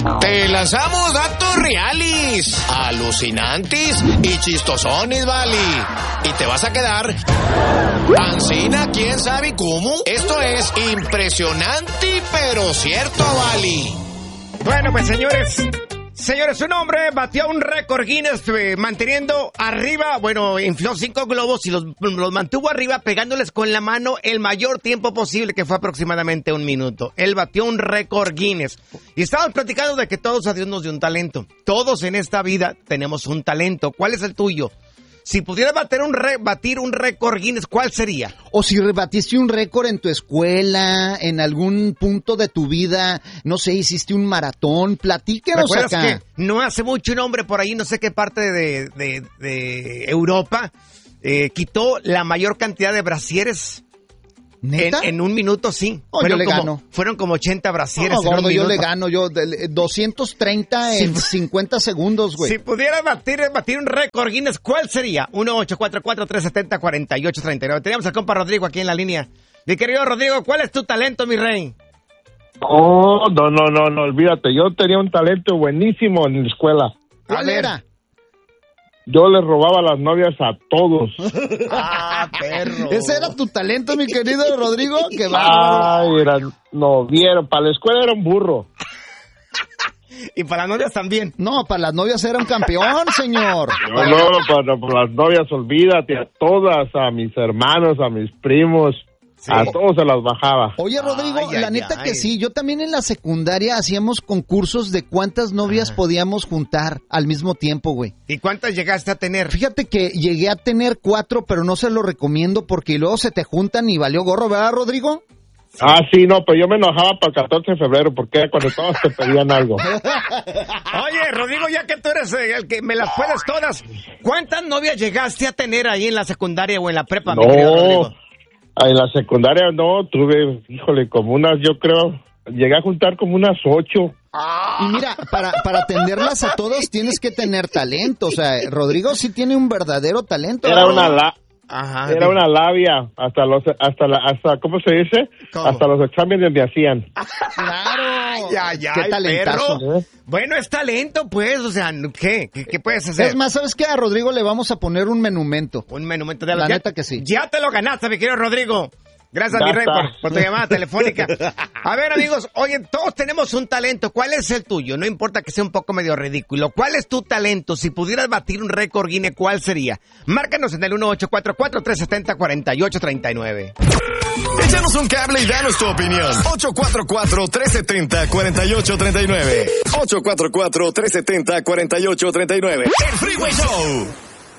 Te lanzamos datos reales, alucinantes y chistosones, vale. Y te vas a quedar ancina, quién sabe cómo. Esto es impresionante, pero cierto, vale. Bueno, pues señores, un hombre batió un récord Guinness manteniendo arriba, infló 5 globos y los mantuvo arriba pegándoles con la mano el mayor tiempo posible, que fue aproximadamente 1 minuto. Él batió un récord Guinness. Y estábamos platicando de que todos a Dios nos dio un talento. Todos en esta vida tenemos un talento. ¿Cuál es el tuyo? Si pudieras batir un récord Guinness, ¿cuál sería? O si batiste un récord en tu escuela, en algún punto de tu vida, no sé, hiciste un maratón, platíquenos acá. ¿Recuerdas que no hace mucho un hombre por ahí, no sé qué parte de Europa, quitó la mayor cantidad de brasieres? ¿Neta? En 1 minuto, sí. Yo le gano. Fueron como 80 brasieres. No, gordo, yo le gano. 230 en 50 segundos, güey. Si pudiera batir un récord Guinness, ¿cuál sería? 1-844-370-4839. Teníamos al compa Rodrigo aquí en la línea. Mi querido Rodrigo, ¿cuál es tu talento, mi rey? Oh, no, olvídate. Yo tenía un talento buenísimo en la escuela. ¿Cuál era? Yo le robaba las novias a todos. ¡Ah, perro! ¿Ese era tu talento, mi querido Rodrigo? ¡Qué bárbaro! Ay, era noviero. Para la escuela era un burro. ¿Y para las novias también? No, para las novias era un campeón, señor. No, para las novias, olvídate. A todas, a mis hermanos, a mis primos. Sí. A todos se las bajaba. Oye, Rodrigo, la neta que sí. Yo también en la secundaria hacíamos concursos de cuántas novias podíamos juntar al mismo tiempo, güey. ¿Y cuántas llegaste a tener? Fíjate que llegué a tener 4, pero no se lo recomiendo porque luego se te juntan y valió gorro, ¿verdad, Rodrigo? Ah, sí, no, pero yo me enojaba para el 14 de febrero porque era cuando todos te pedían algo. Oye, Rodrigo, ya que tú eres el que me las puedes todas, ¿cuántas novias llegaste a tener ahí en la secundaria o en la prepa, mi querido Rodrigo? En la secundaria no, tuve, como unas, yo creo, llegué a juntar como unas 8. Y mira, para atenderlas a todos tienes que tener talento, o sea, Rodrigo sí tiene un verdadero talento. Era una labia, hasta ¿cómo se dice? ¿Cómo? Hasta los exámenes me hacían. Claro. Ya, qué talentazo. Bueno, es talento, pues, o sea, ¿qué puedes hacer? Es más, ¿sabes qué? A Rodrigo le vamos a poner un menumento. Un menumento de la neta que sí. Ya te lo ganaste, mi querido Rodrigo. Gracias, mi rey, por tu llamada telefónica. A ver, amigos, oye, todos tenemos un talento. ¿Cuál es el tuyo? No importa que sea un poco medio ridículo. ¿Cuál es tu talento? Si pudieras batir un récord Guinness, ¿cuál sería? Márcanos en el 1-844-370-4839. Échanos un cable y danos tu opinión. 844-370-4839. 844-370-4839. El Freeway Show.